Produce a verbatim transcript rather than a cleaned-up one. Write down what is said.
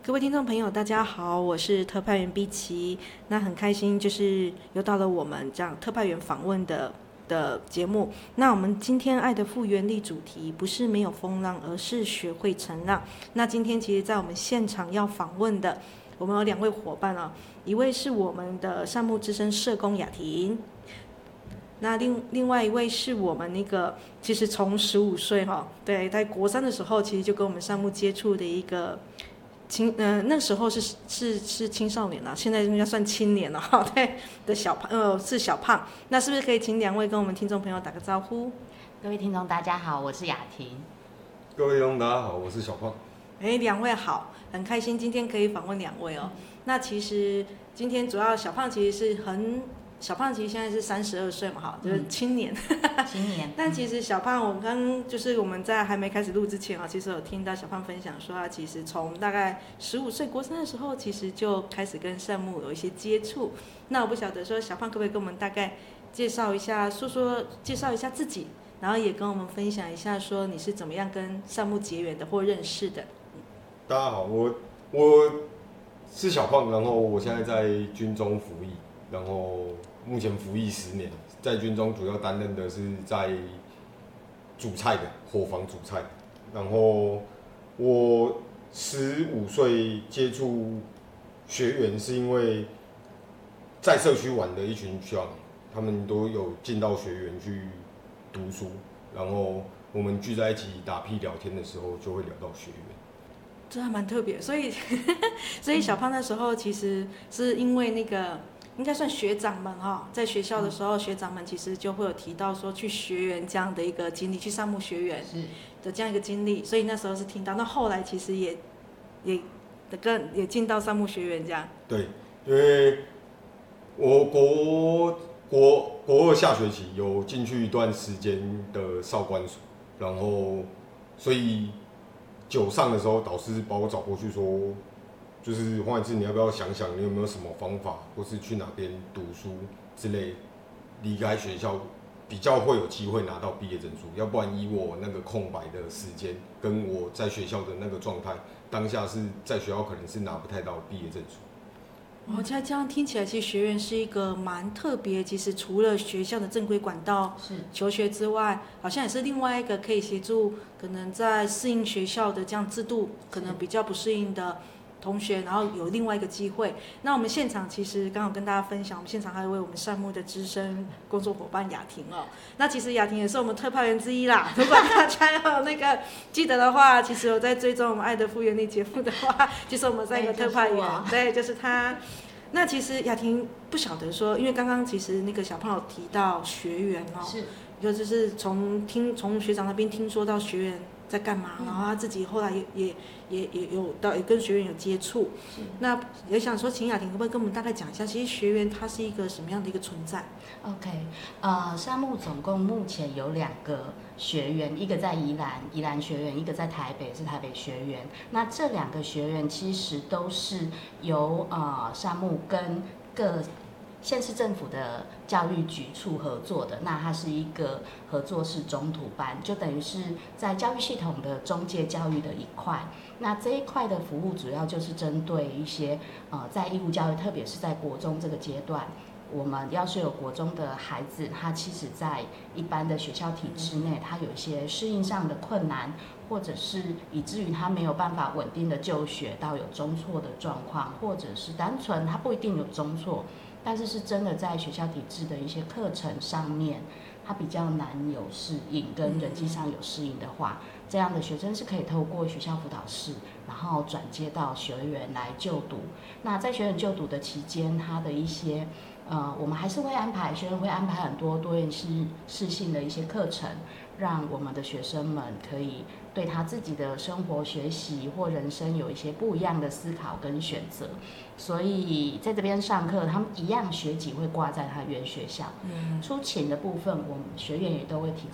各位听众朋友，大家好，我是特派员碧琪。那很开心，就是又到了我们这样特派员访问的的节目。那我们今天爱的复原力主题不是没有风浪，而是学会乘浪。那今天其实在我们现场要访问的，我们有两位伙伴啊，一位是我们的善牧之声社工雅婷。那另另外一位是我们那个，其实从十五岁哈，对，在国三的时候，其实就跟我们善牧接触的一个。青呃那时候是是是青少年了，现在应该算青年了哈，对的小胖呃是小胖，那是不是可以请两位跟我们听众朋友打个招呼？ 各位听众大家好，我是雅婷。 各位听众大家好，我是小胖。 哎，两位好，很开心今天可以访问两位哦。那其实今天主要小胖其实是很。小胖其实现在是三十二岁嘛，哈，就是青年。 嗯、青年。 但其实小胖，我刚就是我们在还没开始录之前啊，其实有听到小胖分享说，他其实从大概十五岁国三的时候，其实就开始跟善牧有一些接触。那我不晓得说，小胖可不可以跟我们大概介绍一下，说说介绍一下自己，然后也跟我们分享一下，说你是怎么样跟善牧结缘的或认识的。 大家好，我我是小胖，然后我现在在军中服役。然后目前服役十年，在军中主要担任的是在煮菜的伙房煮菜。然后我十五岁接触学员，是因为在社区玩的一群学长，他们都有进到学员去读书，然后我们聚在一起打屁聊天的时候，就会聊到学员。 这还蛮特别，所以所以小胖那时候其实是因为那个。应该算学长们哈，在学校的时候，学长们其实就会有提到说去学员这样的一个经历，去善牧学员的这样一个经历，所以那时候是听到。那后来其实也也跟也进到善牧学员这样。 对，因为我国国国二下学期有进去一段时间的少管所，然后所以九上的时候，导师把我找过去说。就是黄伟志，你要不要想想，你有没有什么方法，或是去哪边读书之类，离开学校比较会有机会拿到毕业证书。要不然以我那个空白的时间，跟我在学校的那个状态，当下是在学校可能是拿不太到毕业证书。 我现在这样听起来，其实学院是一个蛮特别。其实除了学校的正规管道求学之外，好像也是另外一个可以协助可能在适应学校的这样制度，可能比较不适应的。同学，然后有另外一个机会。那我们现场其实刚好跟大家分享，我们现场还有一位我们善牧的资深工作伙伴雅婷哦。那其实雅婷也是我们特派员之一啦。如果大家有那个记得的话，其实有在追踪我们爱的复原力节目的话，就是我们三个特派员，对，就是他。那其实雅婷不晓得说，因为刚刚其实那个小胖有提到学员哦， 是， 就是从听从学长那边听说到学员。在干嘛？然后他自己后来也也也也有到也跟学员有接触，那也想说，请雅婷可不可以跟我们大概讲一下，其实学员他是一个什么样的一个存在 ？OK， 呃，善牧总共目前有两个学员，一个在宜兰，宜兰学员；一个在台北，是台北学员。那这两个学员其实都是由呃善牧跟各县市政府的教育局处合作的，那它是一个合作式中途班，就等于是在教育系统的中介教育的一块。那这一块的服务主要就是针对一些呃在义务教育，特别是在国中这个阶段，我们要是有国中的孩子，他其实在一般的学校体制内，他有一些适应上的困难，或者是以至于他没有办法稳定的就学到有中辍的状况，或者是单纯他不一定有中辍。但是是真的在学校体制的一些课程上面，他比较难有适应，跟人际上有适应的话，这样的学生是可以透过学校辅导室，然后转接到学员来就读。那在学员就读的期间，他的一些呃，我们还是会安排学员会安排很多多元适适性的一些课程，让我们的学生们可以对他自己的生活、学习或人生有一些不一样的思考跟选择。所以在这边上课，他们一样学籍会挂在他原学校。嗯，出勤的部分，我们学员也都会提